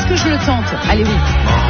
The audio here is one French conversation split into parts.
que je le tente? Allez, oui.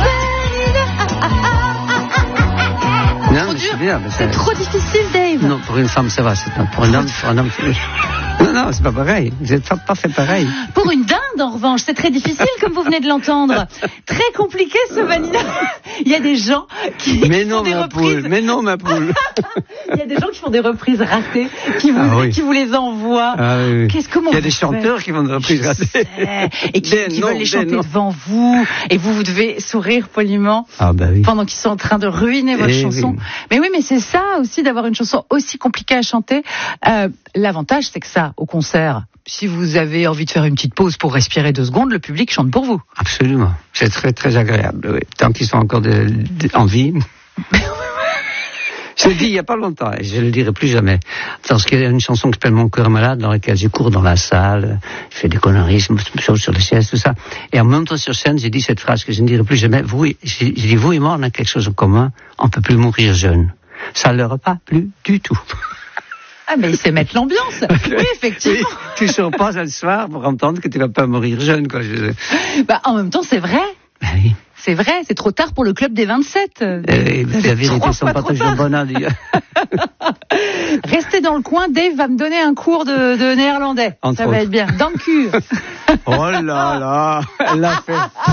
Non, mais c'est bien. C'est trop difficile, Dave. Non, pour une femme, ça va. Pour un homme, non, c'est pas pareil. Vous n'êtes pas fait pareil. Pour une dinde, en revanche, c'est très difficile, comme vous venez de l'entendre. Très compliqué, ce Vanilla. Il y a des gens qui font des reprises. Mais non, ma poule. Il y a des gens qui font des reprises ratées, qui vous les envoient. Ah, oui. Comment il y a des chanteurs qui font des reprises ratées. Et qui veulent les chanter devant vous. Et vous devez sourire poliment. Ah, bah oui. Pendant qu'ils sont en train de ruiner votre chanson. Oui. Mais oui, mais c'est ça aussi, d'avoir une chanson aussi compliquée à chanter. L'avantage, c'est que ça, au concert, si vous avez envie de faire une petite pause pour respirer 2 secondes, le public chante pour vous. Absolument. C'est très, très agréable, oui. Tant qu'ils sont encore en vie. Je l'ai dit il n'y a pas longtemps, et je ne le dirai plus jamais. Parce qu'il y a une chanson qui s'appelle Mon cœur malade, dans laquelle je cours dans la salle, je fais des conneries, je me saute sur les chaises, tout ça. Et en montant sur scène, j'ai dit cette phrase que je ne dirai plus jamais. J'ai dit, vous et moi, on a quelque chose en commun, on ne peut plus mourir jeune. Ça ne leur a pas plu du tout. Ah, mais c'est mettre l'ambiance. Oui, effectivement. Oui, tu ne sors pas le soir pour entendre que tu ne vas pas mourir jeune, quoi. En même temps, c'est vrai. Oui. C'est vrai, c'est trop tard pour le club des 27. La vérité sont pas toujours bonnes à dire. Restez dans le coin, Dave va me donner un cours de néerlandais. Ça va être bien. Dans le cul. Oh là là, elle l'a fait.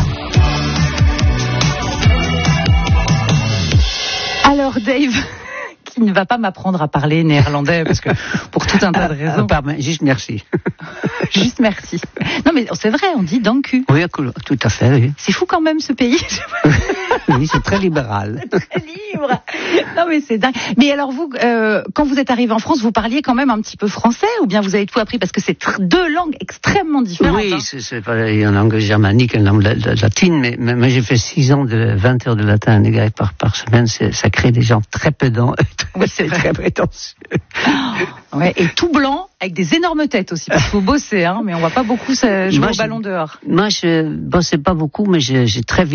Alors Dave, qui ne va pas m'apprendre à parler néerlandais, parce que pour tout un tas de raisons. Juste merci. Juste merci. Non mais c'est vrai, on dit dans le cul. Oui, tout à fait, oui. C'est fou quand même ce pays. Oui, c'est très libéral. Très libre. Non mais c'est dingue. Mais alors vous, quand vous êtes arrivé en France, vous parliez quand même un petit peu français, ou bien vous avez tout appris, parce que c'est 2 langues extrêmement différentes. Oui, c'est pas une langue germanique, une langue latine, mais j'ai fait 6 ans de 20 heures de latin grec par semaine, ça crée des gens très pédants, très prétentieux. Ouais, et tout blanc, avec des énormes têtes aussi, parce qu'il faut bosser, mais on voit pas beaucoup jouer au ballon dehors. Moi, je bossais pas beaucoup, mais j'ai très vite